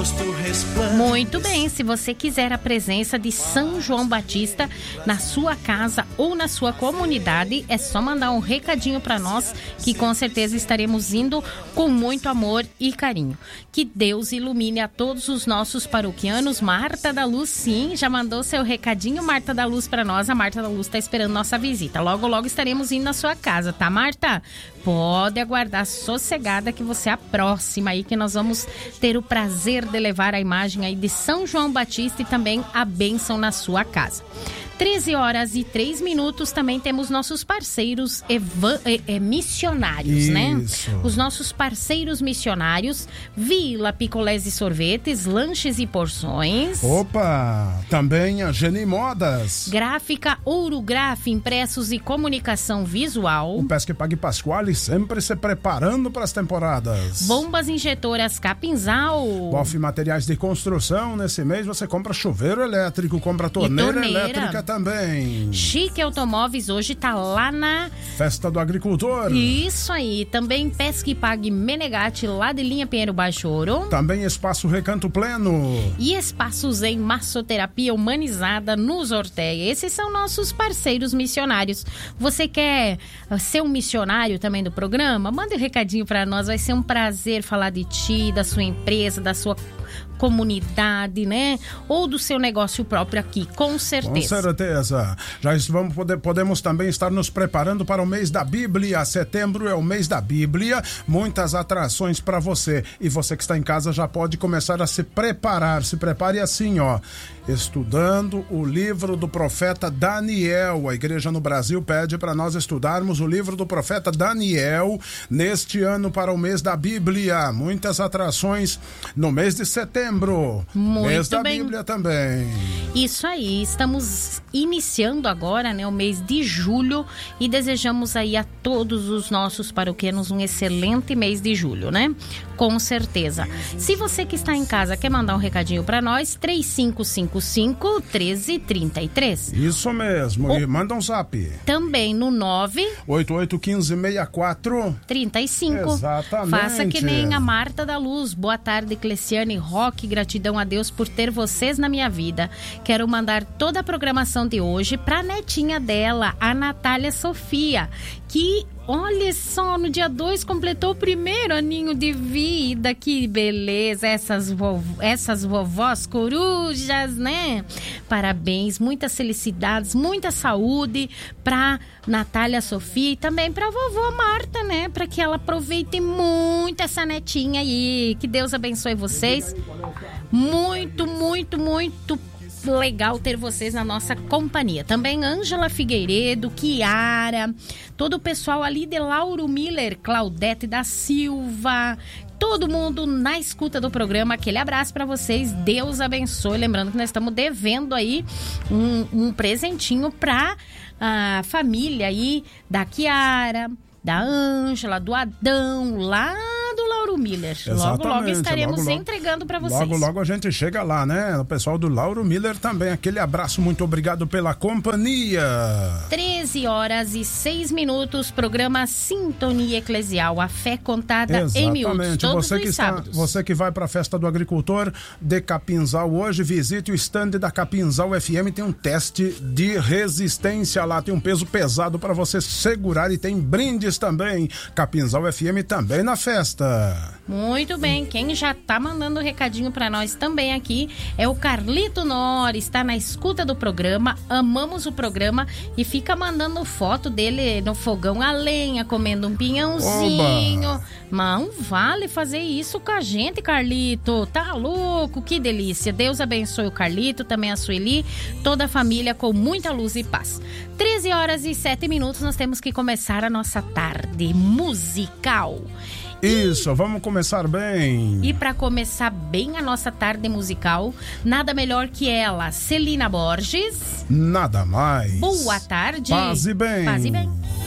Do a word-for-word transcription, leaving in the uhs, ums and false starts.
rosto resplandece. Muito bem, se você quiser a presença de São João Batista na sua casa ou na sua comunidade, é só mandar um recadinho para nós, que com certeza estaremos indo com muito amor e carinho. Que Deus ilumine a todos os nossos paroquianos. Marta da Luz, sim, já mandou seu recadinho, Marta da Luz, para nós. A Marta da Luz está esperando nossa visita. Logo, logo estaremos indo na sua casa, tá, Marta? Pode aguardar sossegada que você é a próxima aí, que nós vamos ter o prazer de levar a imagem aí de São João Batista e também a bênção na sua casa. treze horas e três minutos, também temos nossos parceiros evan- eh, eh, missionários, Isso. né? Os nossos parceiros missionários, Vila Picolés e Sorvetes, Lanches e Porções. Opa, também a Geni Modas. Gráfica Ouro Graf, impressos e comunicação visual. O Pesque Pague Pasquale sempre se preparando para as temporadas. Bombas injetoras Capinzal. Bof Materiais de Construção, nesse mês você compra chuveiro elétrico, compra torneira, torneira. elétrica também. Chique Automóveis hoje tá lá na Festa do Agricultor. Isso aí, também Pesque e Pague Menegate, lá de Linha Pinheiro Baixo Ouro. Também Espaço Recanto Pleno. E Espaços em Massoterapia Humanizada nos Orteia. Esses são nossos parceiros missionários. Você quer ser um missionário também do programa? Manda um recadinho pra nós, vai ser um prazer falar de ti, da sua empresa, da sua comunidade, né? Ou do seu negócio próprio aqui, com certeza. Com certeza. Já vamos poder, podemos também estar nos preparando para o mês da Bíblia. Setembro é o mês da Bíblia. Muitas atrações para você. E você que está em casa já pode começar a se preparar. Se prepare assim, ó. Estudando o livro do profeta Daniel. A igreja no Brasil pede para nós estudarmos o livro do profeta Daniel neste ano para o mês da Bíblia. Muitas atrações no mês de setembro. Muito mês da bem. Bíblia também. Isso aí, estamos iniciando agora, né, o mês de julho, e desejamos aí a todos os nossos paroquianos um excelente mês de julho, né? Com certeza. Se você que está em casa quer mandar um recadinho para nós, três cinco cinco cinco, um três três três. Isso mesmo. O... E manda um zap. Também no nove oito oito um cinco seis quatro trinta e cinco. Exatamente. Faça que nem a Marta da Luz. Boa tarde, Cleciane Roque. Gratidão a Deus por ter vocês na minha vida. Quero mandar toda a programação de hoje pra netinha dela, a Natália Sofia, que, olha só, no dia dois completou o primeiro aninho de vida. Que beleza, essas, vov... essas vovós corujas, né? Parabéns, muitas felicidades, muita saúde pra Natália Sofia e também pra vovó Marta, né? Pra que ela aproveite muito essa netinha aí. Que Deus abençoe vocês. Muito, muito, muito legal ter vocês na nossa companhia. Também Ângela Figueiredo, Kiara, todo o pessoal ali de Lauro Miller, Claudete da Silva, todo mundo na escuta do programa. Aquele abraço para vocês, Deus abençoe. Lembrando que nós estamos devendo aí um, um presentinho para a família aí da Kiara, da Ângela, do Adão, lá do Lauro Miller. Exatamente. Logo, logo estaremos logo, logo, entregando para vocês. Logo, logo a gente chega lá, né? O pessoal do Lauro Miller também. Aquele abraço, muito obrigado pela companhia. treze horas e seis minutos, programa Sintonia Eclesial, a fé contada Exatamente. em miúdos, todos você os que está, sábados. você que vai para a Festa do Agricultor de Capinzal hoje, visite o stand da Capinzal F M, tem um teste de resistência lá, tem um peso pesado para você segurar e tem brindes também. Capinzal F M também na festa. Muito bem, quem já tá mandando um recadinho para nós também aqui é o Carlito Nori, está na escuta do programa, amamos o programa e fica mandando foto dele no fogão a lenha, comendo um pinhãozinho. Oba. Não vale fazer isso com a gente, Carlito, tá louco, que delícia. Deus abençoe o Carlito, também a Sueli, toda a família com muita luz e paz. treze horas e sete minutos, nós temos que começar a nossa tarde musical. Isso, vamos começar bem. E para começar bem a nossa tarde musical, nada melhor que ela, Celina Borges. Nada mais. Boa tarde. Paz e bem. Paz e bem.